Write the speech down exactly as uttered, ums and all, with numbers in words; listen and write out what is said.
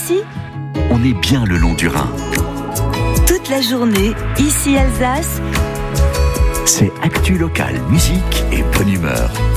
ici? On est bien le long du Rhin. Toute la journée, ici Alsace. C'est actu local, musique et bonne humeur.